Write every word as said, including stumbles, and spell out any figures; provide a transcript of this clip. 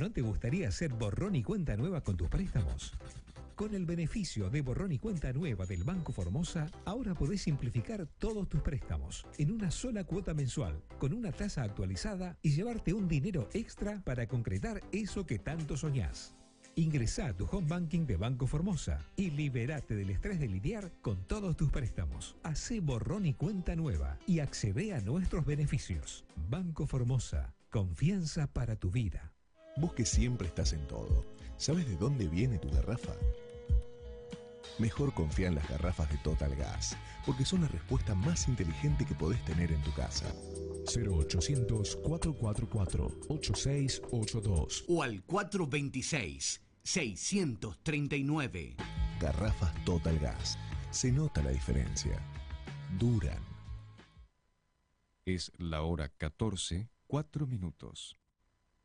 ¿No te gustaría hacer borrón y cuenta nueva con tus préstamos? Con el beneficio de borrón y cuenta nueva del Banco Formosa, ahora podés simplificar todos tus préstamos en una sola cuota mensual, con una tasa actualizada y llevarte un dinero extra para concretar eso que tanto soñás. Ingresá a tu home banking de Banco Formosa y liberate del estrés de lidiar con todos tus préstamos. Hacé borrón y cuenta nueva y accede a nuestros beneficios. Banco Formosa, confianza para tu vida. Vos que siempre estás en todo, ¿sabes de dónde viene tu garrafa? Mejor confía en las garrafas de Total Gas, porque son la respuesta más inteligente que podés tener en tu casa. cero ochocientos, cuatrocientos cuarenta y cuatro, ochenta y seis ochenta y dos o al cuatro veintiséis, seiscientos treinta y nueve. Garrafas Total Gas. Se nota la diferencia. Duran. Es la hora catorce, cuatro minutos.